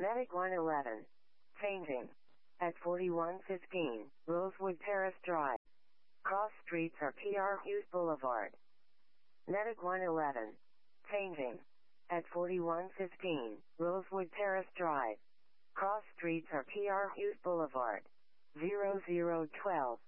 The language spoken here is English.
Medic 111. Changing. At 4115, Rosewood Terrace Drive. Cross streets are PR Hughes Boulevard. Medic 111. Changing. At 4115, Rosewood Terrace Drive. Cross streets are PR Hughes Boulevard. 0012.